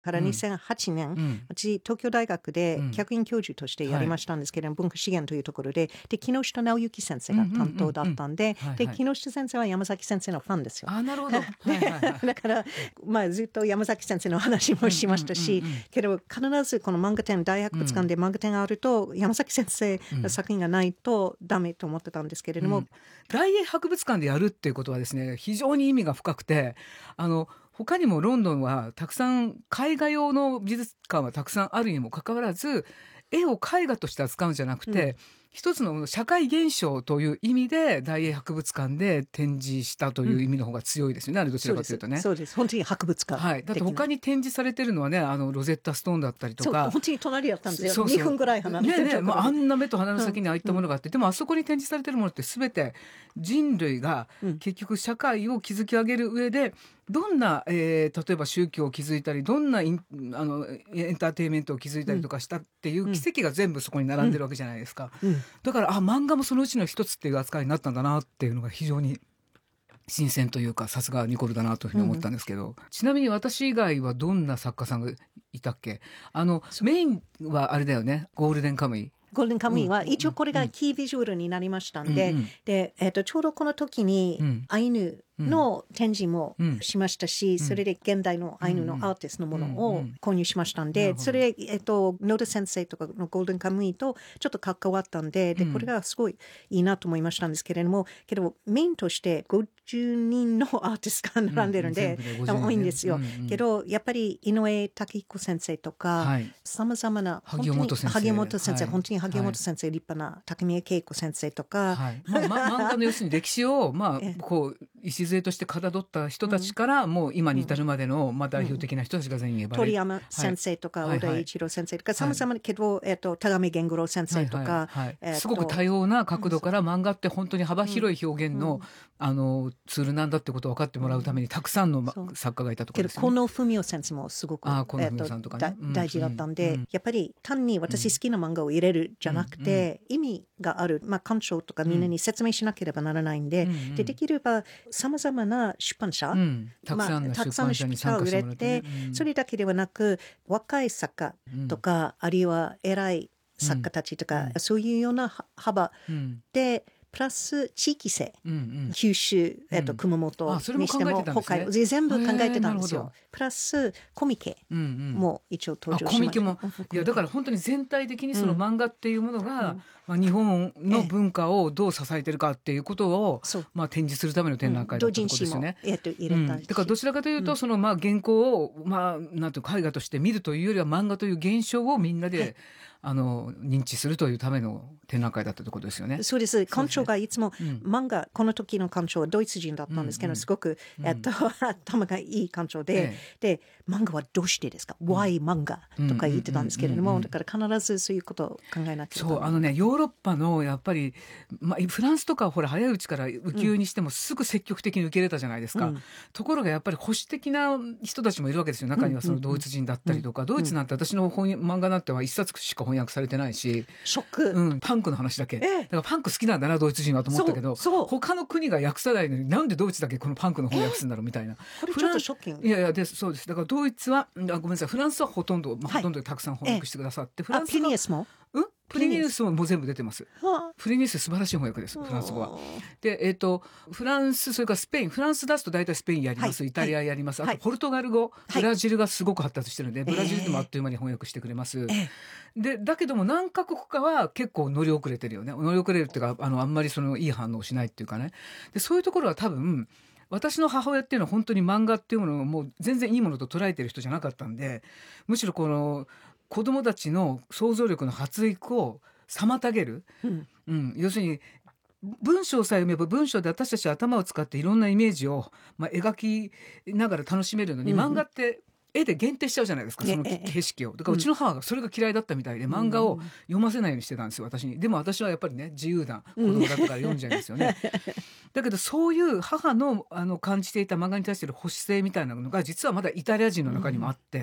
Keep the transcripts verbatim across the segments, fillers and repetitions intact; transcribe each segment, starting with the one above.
からにせんはちねん、うん、私東京大学で客員教授としてやりましたんですけれども、うんはい、文化資源というところで、で木下直之先生が担当だったんで、で木下先生は山崎先生のファンですよ。 あ、なるほど。はいはいはい、 だから、まあ、ずっと山崎先生の話もしましたし、うんうんうんうん、けど必ずこの漫画展、大博物館で漫画展があると、うん、山崎先生の作品がないとダメと思ってたんですけれども、うん、 大英博物館でやるっていうことはですね、非常に意味が深くて、あの他にもロンドンはたくさん絵画用の美術館はたくさんあるにもかかわらず、絵を絵画として扱うんじゃなくて、うん、一つの社会現象という意味で大英博物館で展示したという意味の方が強いですよね、うん、あれどちらかというとね。 そうです、そうです。本当に博物館。 はい。だって他に展示されてるのはね、あのロゼッタストーンだったりとか。 そう、本当に隣だったんですよ。そうそうにふんぐらい離れてる。 ねえねえ、まあ、あんな目と鼻の先にああいったものがあって、うん、でもあそこに展示されてるものって全て人類が結局社会を築き上げる上で、どんな、えー、例えば宗教を築いたり、どんなインあのエンターテインメントを築いたりとかしたっていう奇跡が全部そこに並んでるわけじゃないですか。うんうん、だから、あ、漫画もそのうちの一つっていう扱いになったんだなっていうのが非常に新鮮というか、さすがニコルだなというふうに思ったんですけど、うん、ちなみに私以外はどんな作家さんがいたっけ？あのメインはあれだよね、ゴールデンカムイ。 ゴールデンカムイは一応これがキービジュアルになりましたんで、うんうん、で、えっと、ちょうどこの時にアイヌの展示もしましたし、うん、それで現代のアイヌのアーティストのものを購入しましたんで、うんうん、それで、えっと、野田先生とかのゴールデンカムイとちょっと関わったんで、で、これがすごいいいなと思いましたんですけれども、けどメインとしてごじゅうにんのアーティストが並んでるんで、うん、で多いんですよ、うんうん。けど、やっぱり井上武彦先生とか、はい、様々な、 萩本先生。 萩本先生、はい、本当に萩本先生、はい、立派な竹宮恵子先生とか、 はい、まあ、ま、漫画の要するに歴史を、まあ、こう、礎としてかたどった人たちから、うん、もう今に至るまでの、まあ、代表的な人たちが全員言えば、 鳥山先生とか、はい、小田栄一郎先生とか、様々なけど、はい、えっと、田上源五郎先生とか、はいはいはいえっと、すごく多様な角度から漫画って本当に幅広い表現の、うん、あの、ツールなんだってことを分かってもらうために、たくさんの、ま、作家がいたところですよね。 けど、河野文夫先生もすごく、 あ、河野文夫さんとかね、 えっと、大事だったんで、うん、やっぱり単に私好きな漫画を入れるじゃなくて、うん、意味がある、まあ、鑑賞とかみんなに説明しなければならないんで、うん、で、できれば様々な出版社、うん、 たくさんの出版社に参加してもらって、ね、 まあ、うん、それだけではなく、若い作家とか、うん、あるいは偉い作家たちとか、うん、そういうような幅で、うんプラス地域性、うんうん、九州、えっと、熊本にしても、北海道、全部考えてたんですよ。プラスコミケも一応登場しました。 コミケも。いや、だから本当に全体的にその漫画っていうものが、うんまあ、日本の文化をどう支えてるかっていうことを、ええまあ、展示するための展覧会だったということですよね。 同人誌も、えっと、入れたし、 うん、だからどちらかというと、その、まあ、原稿を、まあ、なんていうか、絵画として見るというよりは、漫画という現象をみんなで、あの、認知するというための展覧会だったということですよね。 そうです。館長がいつも、うん、漫画、この時の館長はドイツ人だったんですけど、うんうん、すごく、えっと、頭がいい館長で、ええ、で、漫画はどうしてですか、うん、?Why 漫画とか言ってたんですけれども、だから必ずそういうことを考えなきゃいけない。 そう、あのね、ヨーロッパの、やっぱり、まあ、フランスとかはほら、早いうちから浮世にしてもすぐ積極的に受け入れたじゃないですか。うん、ところがやっぱり保守的な人たちもいるわけですよ。中にはそのドイツ人だったりとか、うんうんうん、ドイツなんて私の本漫画なんては一冊しか翻訳されてないし、 ショック。 うん、パンクの話だけ。ええ、だからパンク好きなんだな、ドイツ人はと思ったけど、そうそう他の国が訳さないのになんでドイツだけこのパンクの翻訳するんだろうみたいな。 これちょっとショッキング。 いやいや、で、そうです。だからドイツは、あごめんなさい、フランスはほとんど、まあ、ほとんどたくさん翻訳してくださって、 フランスが。あ、プリニウスもうんプリニウスももう全部出てます。プリニウス素晴らしい翻訳です、フランス語は。で、えっと、フランス、それからスペイン、フランス出すと大体スペインやります、はい、イタリアやります、はい、あとポルトガル語、はい、ブラジルがすごく発達してるんで、ブラジルでもあっという間に翻訳してくれます。えー、で、だけども何カ国かは結構乗り遅れてるよね。乗り遅れるっていうか、あの、あんまりそのいい反応をしないっていうかね。で、そういうところは多分、私の母親っていうのは本当に漫画っていうものをもう全然いいものと捉えてる人じゃなかったんで、むしろこの子供たちの想像力の発育を妨げる、うんうん、要するに文章さえ読めば文章で私たちは頭を使っていろんなイメージを、まあ、描きながら楽しめるのに、うん、漫画って絵で限定しちゃうじゃないですか、その景色を。だからうちの母がそれが嫌いだったみたいで、漫画を読ませないようにしてたんですよ、私に。でも私はやっぱりね、自由な子供だったから読んじゃうんですよね。だけどそういう母の、あの感じていた漫画に対しての保守性みたいなのが実はまだイタリア人の中にもあって、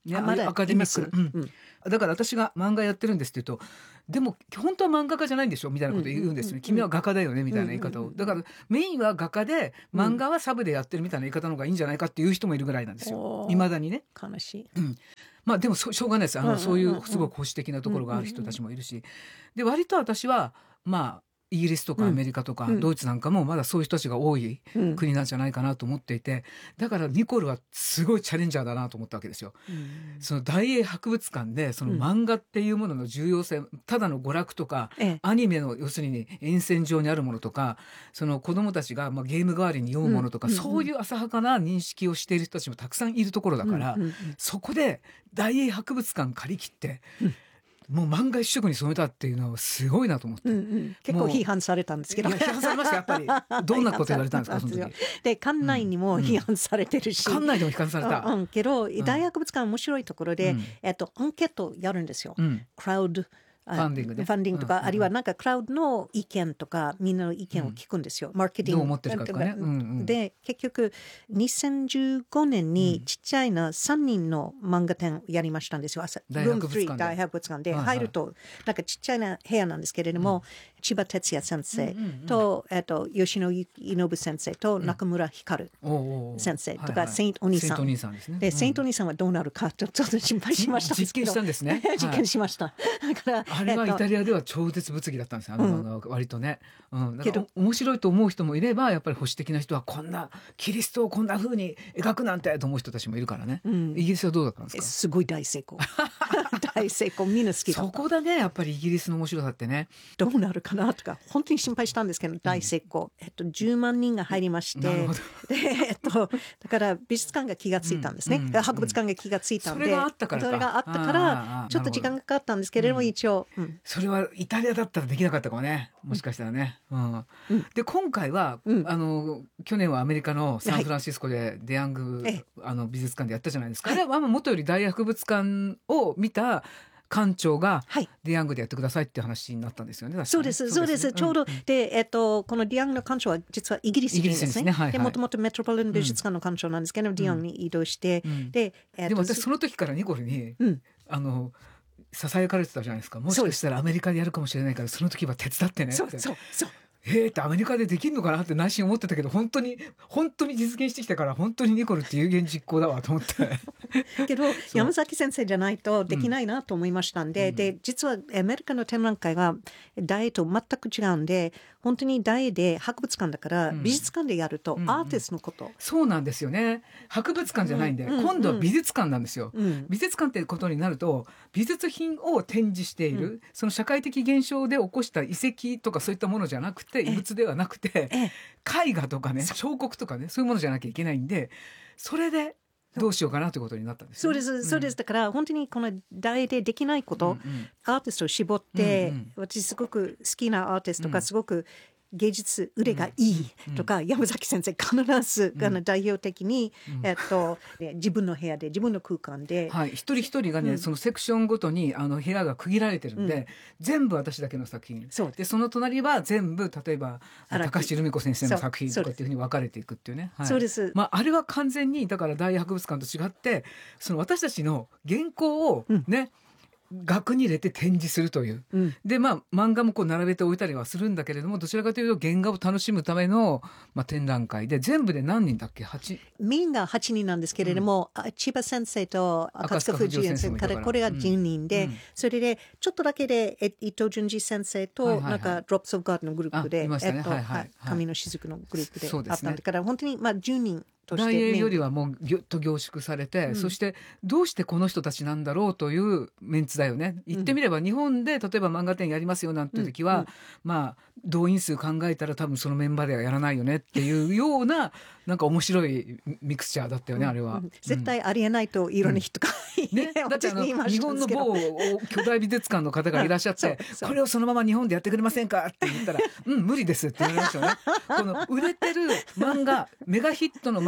ね、 まだアカデミック、うんうん、 だから私が漫画やってるんですって言うと、でも本当は漫画家じゃないんでしょみたいなこと言うんですよね、うんうんうん、君は画家だよねみたいな言い方を、だからメインは画家で漫画はサブでやってるみたいな言い方の方がいいんじゃないかっていう人もいるぐらいなんですよ、いまだにね。 悲しい、 うん、まあでもしょうがないです。あの、そういうすごく保守的なところがある人たちもいるし、で割と私はまあイギリスとかアメリカとかドイツなんかもまだそういう人たちが多い国なんじゃないかなと思っていて、だからニコルはすごいチャレンジャーだなと思ったわけですよ。その大英博物館でその漫画っていうものの重要性、ただの娯楽とかアニメの要するに沿線上にあるものとか、その子どもたちがまあゲーム代わりに読むものとか、そういう浅はかな認識をしている人たちもたくさんいるところだから、そこで大英博物館借り切ってもう漫画一色に染めたっていうのはすごいなと思って、うんうん、 結構批判されたんですけど、 批判されましたやっぱり。どんなこと言われたんですかその時。 で館内にも批判されてるし、 うんうん、館内でも批判された、 うん、けど大博物館面白いところで、うん、えっと、アンケートやるんですよ、うん、クラウドファンディングね、 ファンディングとか、うんうん、あるいはなんかクラウドの意見とかみんなの意見を聞くんですよ、うん、マーケティングどう思ってるかとかね、うんうん、 で結局にせんじゅうごねんにちっちゃいなさんにんの漫画展をやりましたんですよ。 大博物館で大博物館で入るとなんかちっちゃいな部屋なんですけれども、うん、千葉哲也先生と、うんうんうん、えっと、吉野忍先生と中村光先生とか、うん、セイントお兄さん、 はいはい、セイントお兄さんですね、 で、うん、セイントお兄さんはどうなるかちょっと心配しましたんですけど、 実験したんですね実験しました、はい、だからあれはイタリアでは超絶物議だったんですよ、あの漫画は割とね、うん、だから面白いと思う人もいればやっぱり保守的な人はこんなキリストをこんな風に描くなんてと思う人たちもいるからね、うん、イギリスはどうだったんですか。 すごい大成功大成功、みんな好きだった。 そこだねやっぱりイギリスの面白さってね。 どうなるかなとか本当に心配したんですけど大成功、うん、えっと、じゅうまんにんが入りまして、で、えっと、だから美術館が気がついたんですね、うんうん、博物館が気がついたんで、 それがあったからか、 それがあったからちょっと時間がかかったんですけれども、一応、うん、 それはイタリアだったらできなかったかもね、もしかしたらね、うんうん、で今回は、うん、あの去年はアメリカのサンフランシスコでデヤング、はい、あの美術館でやったじゃないですか、はい、あれは元より大博物館を見た館長がディアングでやってくださいっていう話になったんですよね。 そうですそうです、ちょうど、うん、で、えっと、このディアングの館長は実はイギリス人ですね。ですね、はいはい、でもともとメトロポリタン美術館の館長なんですけど、うん、ディアングに移動して、うん、で、えっと、 でも私その時からニコルに、うん、あのささやかれてたじゃないですか。もしかしたらアメリカでやるかもしれないからその時は手伝ってねって。 そうそうそう、 えーってアメリカでできるのかなって内心思ってたけど、本当に本当に実現してきたから本当にニコルって有言実行だわと思ってけど山崎先生じゃないとできないなと思いましたんで、うん、で実はアメリカの展覧会は大英と全く違うんで、本当に大英で博物館だから美術館でやるとアーティストのこと、うんうん、 そうなんですよね。博物館じゃないんで、うんうん、今度は美術館なんですよ、うん、美術館ってことになると美術品を展示している、うん、その社会的現象で起こした遺跡とかそういったものじゃなくて、遺物ではなくて絵画とかね、彫刻とかね、そういうものじゃなきゃいけないんで、それでどうしようかなということになったんです、ね、 そうです、そうです。だから本当にこの大でできないこと、うんうん、アーティストを絞って、うんうん、私すごく好きなアーティストとか、すごく芸術腕がいいとか、うん、山崎先生必ず、うん、代表的に、うん、えっと、自分の部屋で自分の空間で、 はい、一人一人がね、うん、そのセクションごとにあの部屋が区切られてるんで、うん、全部私だけの作品 そ, でその隣は全部例えば高橋留美子先生の作品とかっていうふうに分かれていくっていうね、はい、 そうです、 まあ、あれは完全にだから大博物館と違ってその私たちの原稿をね、うん額に入れて展示するという、うん、でまあ漫画もこう並べておいたりはするんだけれども、どちらかというと原画を楽しむための、まあ、展覧会で、全部で何人だっけ、はちメインがはちにんなんですけれども、うん、千葉先生と赤塚不二夫先生からこれがじゅうにんで、うん、それでちょっとだけで伊藤淳二先生となんかドロップスオブガードのグループで、えっと神の雫のグループであったんだから、本当にまあじゅうにん大英よりはもうぎゅっと凝縮されて、うん、そしてどうしてこの人たちなんだろうというメンツだよね。言ってみれば日本で例えば漫画展やりますよなんていう時は、うんうん、まあ動員数考えたら多分そのメンバーではやらないよねっていうようななんか面白いミクスチャーだったよね、うん、あれは、うん、 絶対ありえないといろんな人が、 うんね、だってあの日本の某巨大美術館の方がいらっしゃってこれをそのまま日本でやってくれませんかって言ったらうん無理ですって言われましたよね。この売れてる漫画メガヒットの漫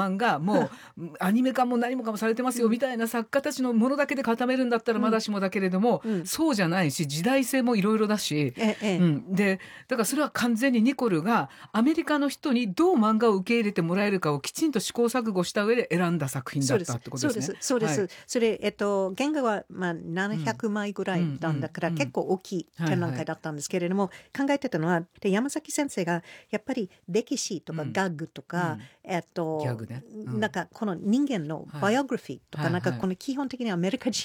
漫画もうアニメ化も何もかもされてますよみたいな作家たちのものだけで固めるんだったらまだしもだけれども、うん、そうじゃないし時代性もいろいろだし、ええうん、でだからそれは完全にニコルがアメリカの人にどう漫画を受け入れてもらえるかをきちんと試行錯誤した上で選んだ作品だったってことですね。 そうですそうです、はい、それ、えっと、原画はまあななひゃくまいぐらいなんだから、うん、結構大きい展覧会だったんですけれども、はいはい、考えてたのはで山崎先生がやっぱり歴史とかガグとか、うん、えっと、ねうん、なんかこの人間のバイオグラフィーとか、はい、なんかこの基本的にアメリカ人